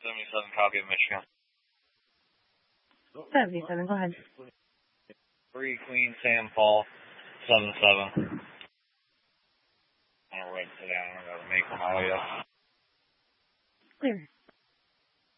77, copy of Michigan. 77, go ahead. 3 Queen Sam Paul, 77. I'm gonna write it down. I gotta make my way up. Clear.